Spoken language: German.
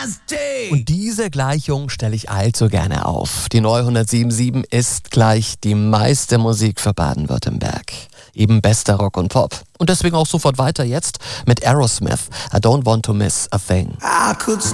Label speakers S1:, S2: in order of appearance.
S1: Und diese Gleichung stelle ich allzu gerne auf. Die neue 107.7 ist gleich die meiste Musik für Baden-Württemberg. Eben bester Rock und Pop. Und deswegen auch sofort weiter jetzt mit Aerosmith. I don't want to miss a thing.